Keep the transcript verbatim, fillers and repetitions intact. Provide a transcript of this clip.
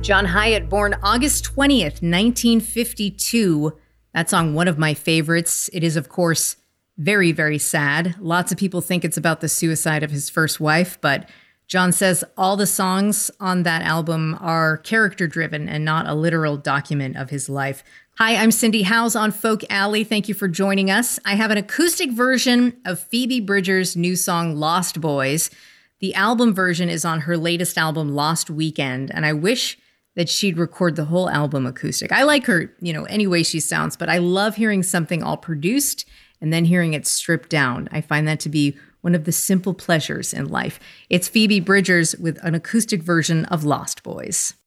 John Hiatt, born August twentieth, nineteen fifty-two. That song, one of my favorites. It is, of course, very, very sad. Lots of people think it's about the suicide of his first wife, but John says all the songs on that album are character-driven and not a literal document of his life. Hi, I'm Cindy Howes on Folk Alley. Thank you for joining us. I have an acoustic version of Phoebe Bridgers' new song, Lost Boys. The album version is on her latest album, Lost Weekend, and I wish that she'd record the whole album acoustic. I like her, you know, any way she sounds, but I love hearing something all produced and then hearing it stripped down. I find that to be one of the simple pleasures in life. It's Phoebe Bridgers with an acoustic version of Lost Boys.